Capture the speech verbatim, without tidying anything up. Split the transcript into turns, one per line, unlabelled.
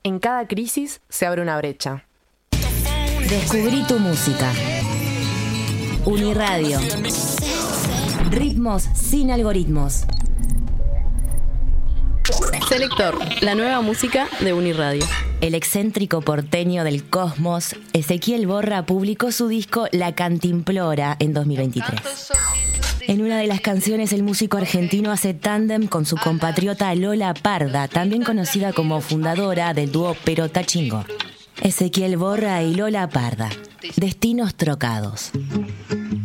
En cada crisis se abre una brecha.
Descubrí tu música. Uniradio. Ritmos sin algoritmos.
Selector, la nueva música de Uniradio.
El excéntrico porteño del cosmos, Ezequiel Borra, publicó su disco La Cantimplora en dos mil veintitrés. En una de las canciones, el músico argentino hace tándem con su compatriota Lola Parda, también conocida como fundadora del dúo Perota Chingó. Ezequiel Borra y Lola Parda. Destinos trocados.